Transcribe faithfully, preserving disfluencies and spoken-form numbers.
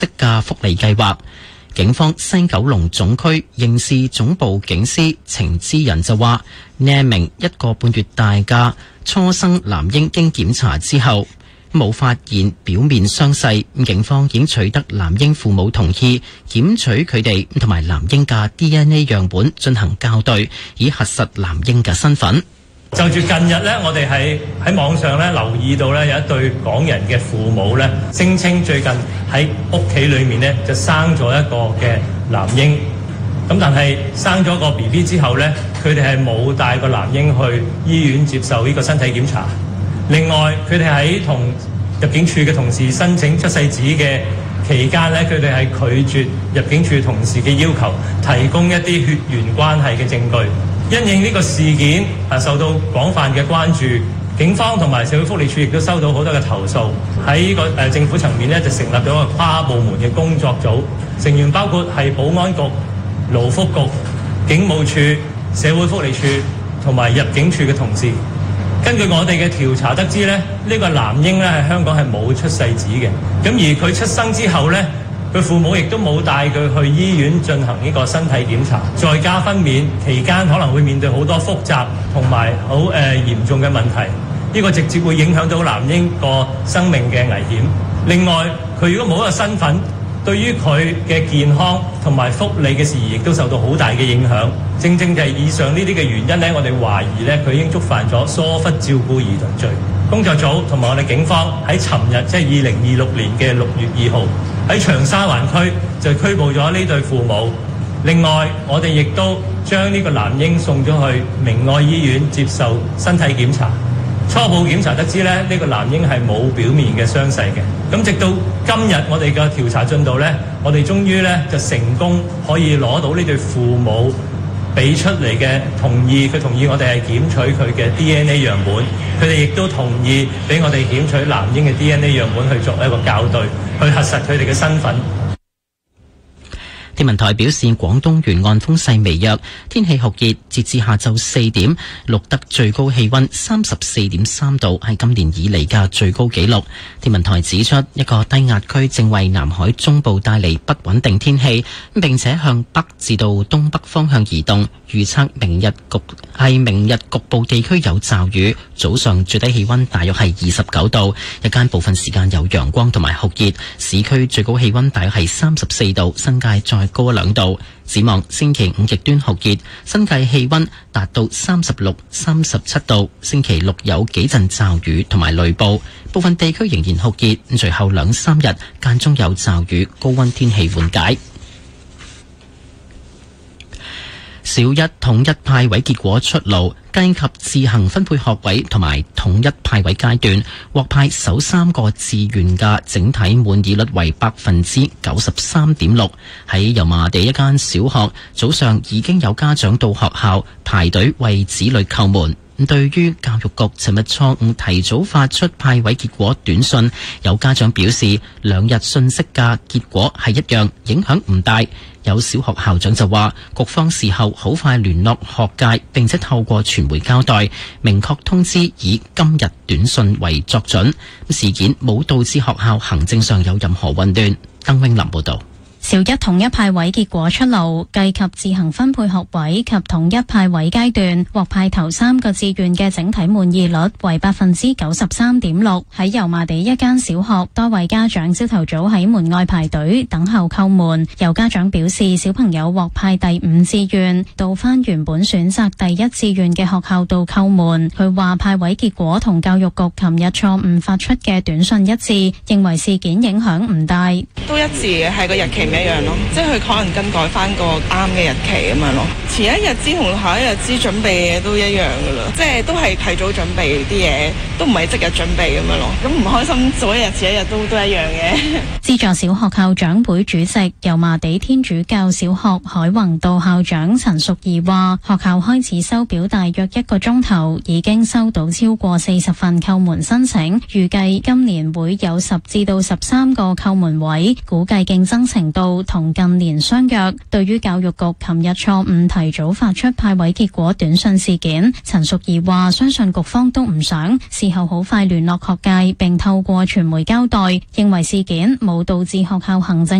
的嘅福利計劃。警方西九龍總區刑事總部警司程之仁就話，呢一名一個半月大嘅初生男嬰經檢查之後冇發現表面傷勢，警方已經取得男嬰父母同意，檢取佢哋同埋男嬰嘅 D N A 樣本進行校對，以核實男嬰嘅身份。 就住近日咧，我哋喺喺網上咧留意到咧有一對港人嘅父母咧，聲稱最近喺屋企裏面咧就生咗一個嘅男嬰，咁但係生咗個 B B 之後咧，佢哋係冇帶個男嬰去醫院接受呢個身體檢查。另外，佢哋喺同入境處嘅同事申請出世紙嘅期間咧，佢哋係拒絕入境處同事嘅要求，提供一啲血緣關係嘅證據。因應呢個事件啊，受到廣泛嘅關注，警方同埋社會福利署亦都收到好多嘅投訴。喺呢個誒政府層面咧，就成立咗一個跨部門嘅工作組，成員包括係保安局、勞福局、警務處、社會福利署同埋入境處嘅同事。根據我哋嘅調查得知咧，呢個男嬰咧喺香港係冇出世紙嘅，咁而佢出生之後咧，佢父母亦都冇帶佢去醫院進行呢個身體檢查，在家分娩期間可能會面對好多複雜同埋好誒嚴重嘅問題，呢個直接會影響到男嬰個生命嘅危險。另外，佢如果冇一個身份，對於佢嘅健康同埋福利嘅事宜亦都受到好大嘅影響。正正就係以上呢啲嘅原因呢，我哋懷疑呢，佢已經觸犯咗疏忽照顧兒童罪。工作組同埋我哋警方喺尋日即係二零二六年嘅六月二號喺長沙灣區就拘捕咗呢對父母。另外，我哋亦都將呢個男嬰送咗去明愛醫院接受身體檢查。初步檢查得知咧，呢個男嬰係冇表面嘅傷勢嘅。咁直到今日我哋嘅調查進度咧，我哋終於咧就成功可以攞到呢對父母俾出嚟嘅同意，佢同意我哋係檢取佢嘅 D N A 樣本，佢哋亦都同意俾我哋檢取男嬰嘅 D N A 樣本去作一個校對，去核實佢哋嘅身份。 天文台表示，廣東沿岸風勢微弱，天氣酷熱，截至下晝四點，錄得最高氣溫三十四點三度，係今年以嚟嘅最高紀錄。天文台指出，一個低壓區正為南海中部帶嚟不穩定天氣，並且向北至到東北方向移動。預測明日局係明日局部地區有驟雨，早上最低氣溫大約係二十九度，日間部分時間有陽光同埋酷熱，市區最高氣溫大約係三十四度，新界再高一兩度。展望星期五極端酷熱，新界氣溫達到三十六、三十七度。星期六有幾陣驟雨同埋雷暴，部分地區仍然酷熱。隨後兩三日間中有驟雨，高溫天氣緩解。小一統一派位結果出爐，計及自行分配學位同埋統一派位階段，獲派首三個志願嘅整體滿意率為百分之九十三點六。喺油麻地一間小學，早上已經有家長到學校排隊為子女叩門。對於教育局尋日錯誤提早發出派位結果短信，有家長表示兩日信息嘅結果係一樣，影響唔大。有小學校長就話，局方事後好快聯絡學界，並且透過傳媒交代，明確通知以今日短信為作準。事件冇導致學校行政上有任何混亂。鄧永林報導。 小一統一派位結果出爐，計及自行分配學位及統一派位階段，獲派頭三個志願嘅整體滿意率為百分之九十三點六。喺油麻地一間小學，多位家長朝頭早喺門外排隊等候叩門。有家長表示，小朋友獲派第五志願，到返原本選擇第一志願嘅學校度叩門。佢話派位結果同教育局琴日錯誤發出嘅短信一致，認為事件影響唔大。 都一致嘅，係個日期一樣咯，即係佢可能更改翻個啱嘅日期咁樣咯。前一日知同下一日知準備嘅嘢都一樣噶啦，即係都係提早準備啲嘢，都唔係即日準備咁樣咯。咁唔開心早一日遲一日都都一樣嘅。 資助小學校長會主席油麻地天主教小學海泓道校長陳淑儀話，學校開始收表大約一個鐘頭，已經收到超過四十份叩門申請，預計今年會有十至到十三個叩門位，估計競爭程度度同近年相若。對於教育局琴日錯誤提早發出派位結果短信事件，陳淑儀話相信局方都唔想，事後好快聯絡學界並透過傳媒交代，認為事件冇導致學校行政